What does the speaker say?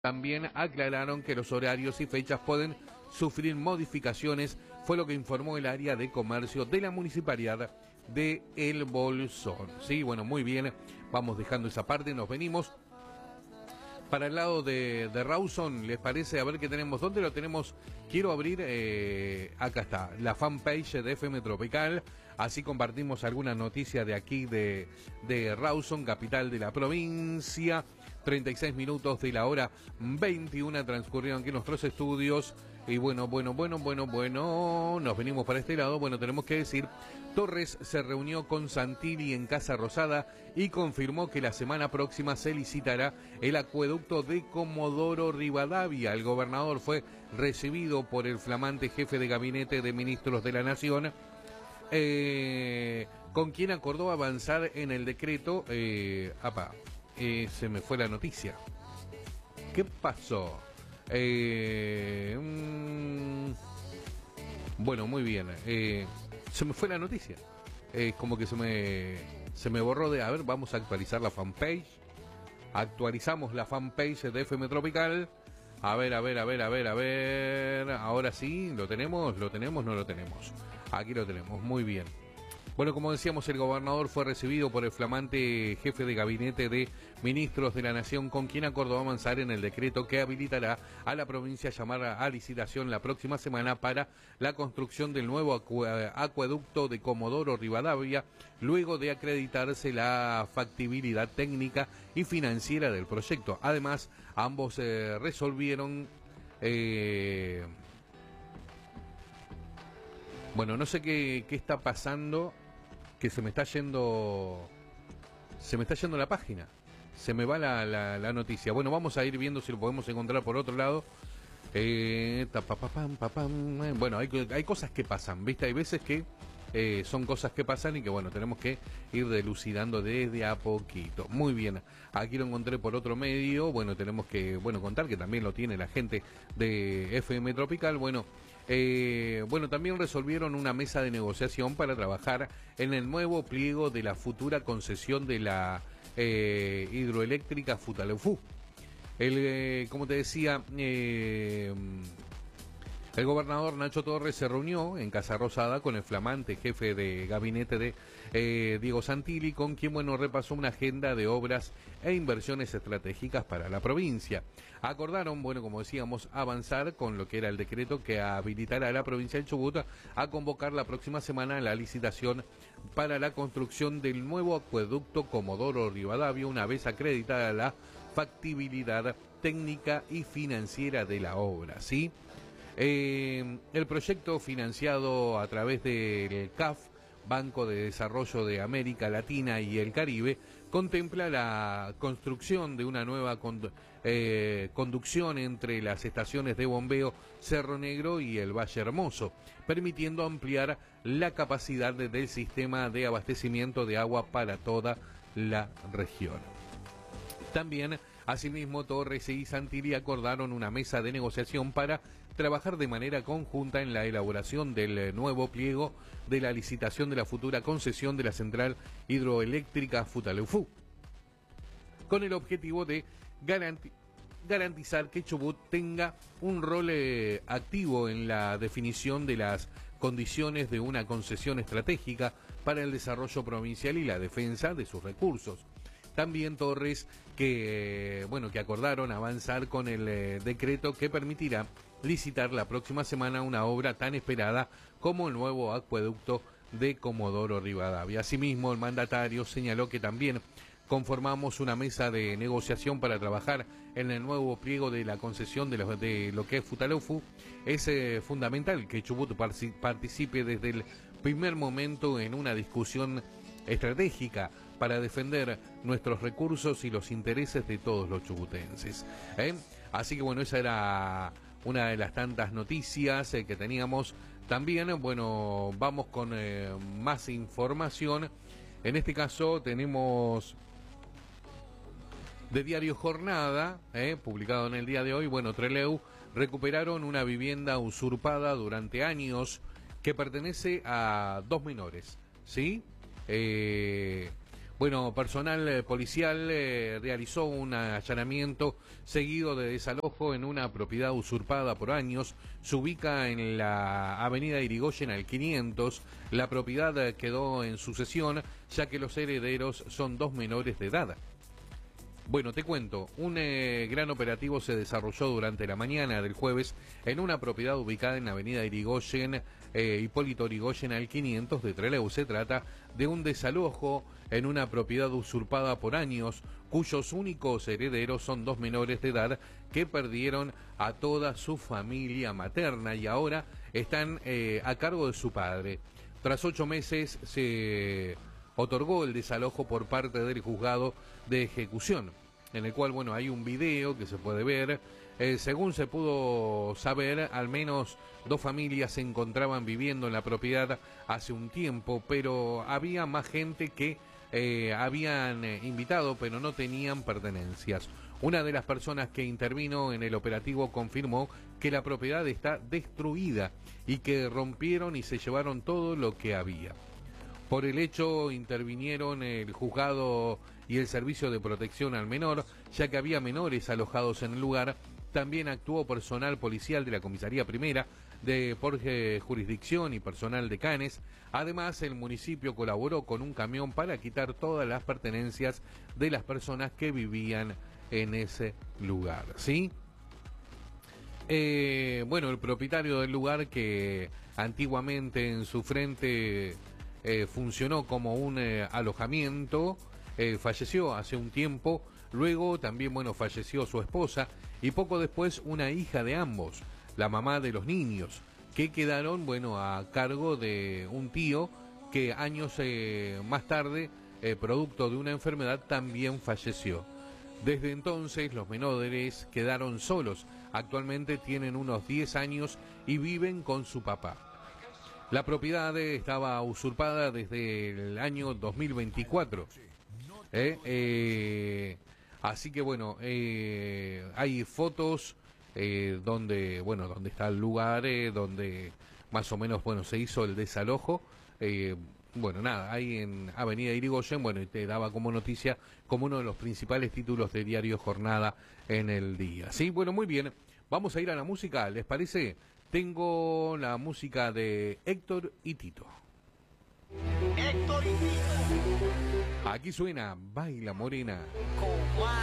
También aclararon que los horarios y fechas pueden sufrir modificaciones, fue lo que informó el área de comercio de la municipalidad de El Bolsón. Sí, bueno, muy bien, vamos dejando esa parte, nos venimos para el lado de Rawson, ¿les parece? A ver qué tenemos. ¿Dónde lo tenemos? Quiero abrir, acá está, la fanpage de FM Tropical. Así compartimos alguna noticia de aquí de Rawson, capital de la provincia. 36 minutos de la hora 21 transcurrieron aquí en nuestros estudios. Y bueno, nos venimos para este lado. Bueno, tenemos que decir, Torres se reunió con Santilli en Casa Rosada y confirmó que la semana próxima se licitará el acueducto de Comodoro Rivadavia. El gobernador fue recibido por el flamante jefe de gabinete de ministros de la Nación, con quien acordó avanzar en el decreto. Se me fue la noticia. ¿Qué pasó? Bueno, muy bien. Se me fue la noticia. Como que se me borró de... A ver, vamos a actualizar la fanpage. Actualizamos la fanpage de FM Tropical. A ver. Ahora sí, ¿lo tenemos? ¿No lo tenemos? Aquí lo tenemos, muy bien. Bueno, como decíamos, el gobernador fue recibido por el flamante jefe de gabinete de ministros de la Nación, con quien acordó avanzar en el decreto que habilitará a la provincia a llamar a licitación la próxima semana para la construcción del nuevo acueducto de Comodoro Rivadavia, luego de acreditarse la factibilidad técnica y financiera del proyecto. Además, ambos resolvieron... Bueno, no sé qué está pasando, que se me está yendo la página, se me va la noticia. Bueno, vamos a ir viendo si lo podemos encontrar por otro lado. Bueno, hay cosas que pasan, ¿viste? Hay veces que son cosas que pasan y que, bueno, tenemos que ir delucidando desde a poquito. Muy bien, aquí lo encontré por otro medio. Bueno, tenemos que, contar que también lo tiene la gente de FM Tropical. Bueno, también resolvieron una mesa de negociación para trabajar en el nuevo pliego de la futura concesión de la hidroeléctrica Futaleufú. Como te decía, el gobernador Nacho Torres se reunió en Casa Rosada con el flamante jefe de gabinete de Diego Santilli, con quien, repasó una agenda de obras e inversiones estratégicas para la provincia. Acordaron, como decíamos, avanzar con lo que era el decreto que habilitará a la provincia del Chubut a convocar la próxima semana la licitación para la construcción del nuevo acueducto Comodoro Rivadavia, una vez acreditada la factibilidad técnica y financiera de la obra, ¿sí? El proyecto, financiado a través del CAF, Banco de Desarrollo de América Latina y el Caribe, contempla la construcción de una nueva conducción entre las estaciones de bombeo Cerro Negro y el Valle Hermoso, permitiendo ampliar la capacidad del sistema de abastecimiento de agua para toda la región. También, asimismo, Torres y Santilli acordaron una mesa de negociación para trabajar de manera conjunta en la elaboración del nuevo pliego de la licitación de la futura concesión de la central hidroeléctrica Futaleufú, con el objetivo de garantizar que Chubut tenga un rol activo en la definición de las condiciones de una concesión estratégica para el desarrollo provincial y la defensa de sus recursos. También Torres que acordaron avanzar con el decreto que permitirá licitar la próxima semana una obra tan esperada como el nuevo acueducto de Comodoro Rivadavia. Asimismo, el mandatario señaló que también conformamos una mesa de negociación para trabajar en el nuevo pliego de la concesión de lo que es Futaleufú. Es fundamental que Chubut participe desde el primer momento en una discusión estratégica para defender nuestros recursos y los intereses de todos los chubutenses. Así que esa era una de las tantas noticias que teníamos. También, vamos con más información. En este caso tenemos de Diario Jornada, publicado en el día de hoy. Trelew recuperaron una vivienda usurpada durante años que pertenece a dos menores, ¿sí? Bueno, personal policial realizó un allanamiento seguido de desalojo en una propiedad usurpada por años. Se ubica en la avenida Irigoyen al 500. La propiedad quedó en sucesión, ya que los herederos son dos menores de edad. Bueno, te cuento, un gran operativo se desarrolló durante la mañana del jueves en una propiedad ubicada en la avenida Irigoyen, Hipólito Yrigoyen al 500 de Trelew. Se trata de un desalojo en una propiedad usurpada por años, cuyos únicos herederos son dos menores de edad que perdieron a toda su familia materna y ahora están a cargo de su padre. Tras 8 meses se otorgó el desalojo por parte del juzgado de ejecución, en el cual, bueno, hay un video que se puede ver. Según se pudo saber, al menos dos familias se encontraban viviendo en la propiedad hace un tiempo, pero había más gente que habían invitado, pero no tenían pertenencias. Una de las personas que intervino en el operativo confirmó que la propiedad está destruida y que rompieron y se llevaron todo lo que había. Por el hecho intervinieron el juzgado y el servicio de protección al menor, ya que había menores alojados en el lugar. También actuó personal policial de la comisaría primera por jurisdicción y personal de Canes. Además, el municipio colaboró con un camión para quitar todas las pertenencias de las personas que vivían en ese lugar, ¿sí? Bueno, el propietario del lugar, que antiguamente en su frente funcionó como un alojamiento, falleció hace un tiempo. Luego también, bueno, falleció su esposa y poco después una hija de ambos, la mamá de los niños, que quedaron, bueno, a cargo de un tío que años más tarde, producto de una enfermedad, también falleció. Desde entonces los menores quedaron solos. Actualmente tienen unos 10 años y viven con su papá. La propiedad estaba usurpada desde el año 2024. Así que bueno, hay fotos donde, bueno, donde está el lugar, donde más o menos, bueno, se hizo el desalojo. Bueno, nada, ahí en Avenida Irigoyen, bueno, y te daba como noticia como uno de los principales títulos de Diario Jornada en el día. Sí, bueno, muy bien. Vamos a ir a la música, ¿les parece? Tengo la música de Héctor y Tito. Héctor y Tito. Aquí suena Baila Morena.